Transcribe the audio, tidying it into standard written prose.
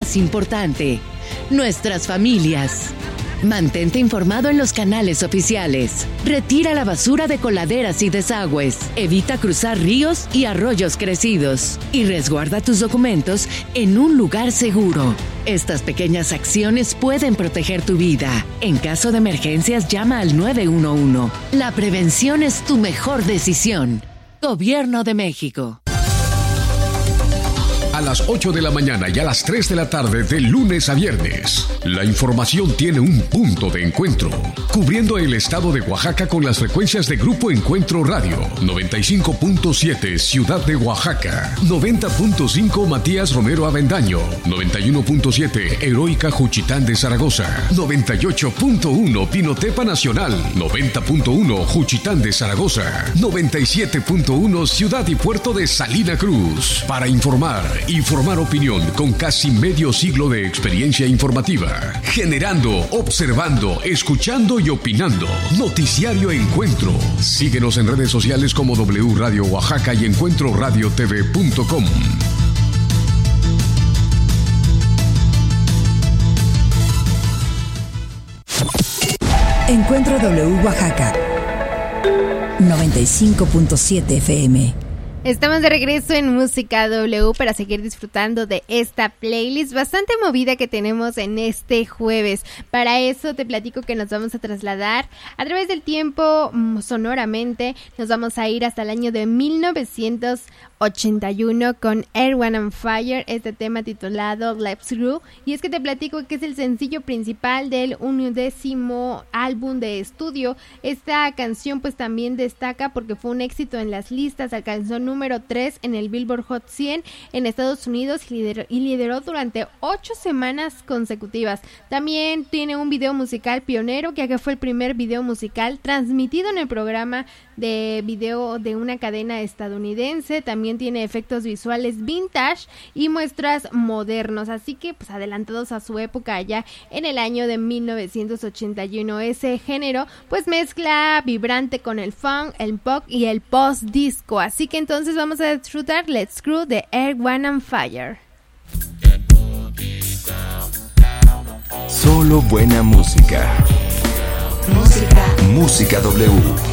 más importante, nuestras familias. Mantente informado en los canales oficiales. Retira la basura de coladeras y desagües. Evita cruzar ríos y arroyos crecidos. Y resguarda tus documentos en un lugar seguro. Estas pequeñas acciones pueden proteger tu vida. En caso de emergencias, llama al 911. La prevención es tu mejor decisión. Gobierno de México. A las 8 de la mañana y a las 3 de la tarde de lunes a viernes. La información tiene un punto de encuentro, cubriendo el estado de Oaxaca con las frecuencias de Grupo Encuentro Radio, 95.7 Ciudad de Oaxaca, 90.5 Matías Romero Avendaño, 91.7 Heroica Juchitán de Zaragoza, 98.1 Pinotepa Nacional, 90.1 Juchitán de Zaragoza, 97.1 Ciudad y Puerto de Salina Cruz. Para informar y formar opinión con casi medio siglo de experiencia informativa. Generando, observando, escuchando y opinando. Noticiario Encuentro. Síguenos en redes sociales como W Radio Oaxaca y encuentroradiotv.com. Encuentro W Oaxaca 95.7 FM. Estamos de regreso en Música W para seguir disfrutando de esta playlist bastante movida que tenemos en este jueves. Para eso te platico que nos vamos a trasladar a través del tiempo sonoramente. Nos vamos a ir hasta el año de 1981 con Earth, Wind & Fire, este tema titulado Let's Groove. Y es que te platico que es el sencillo principal del 11º álbum de estudio. Esta canción pues también destaca porque fue un éxito en las listas, alcanzó número 3 en el Billboard Hot 100 en Estados Unidos y lideró durante 8 semanas consecutivas. También tiene un video musical pionero, ya que fue el primer video musical transmitido en el programa de video de una cadena estadounidense. También tiene efectos visuales vintage y muestras modernos, así que pues adelantados a su época allá en el año de 1981. Ese género pues mezcla vibrante con el funk, el pop y el post-disco, así que entonces vamos a disfrutar Let's Groove de Earth, Wind & Fire. Solo buena música. Música W.